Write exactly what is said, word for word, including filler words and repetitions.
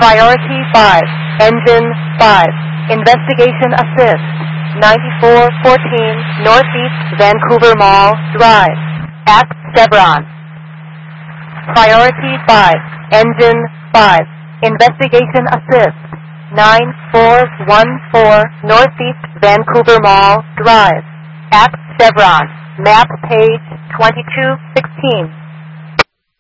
Priority five, Engine five, Investigation Assist, ninety-four fourteen Northeast Vancouver Mall Drive, at Chevron. Priority five, Engine five, Investigation Assist, nine four one four Northeast Vancouver Mall Drive, at Chevron. Map page twenty-two sixteen.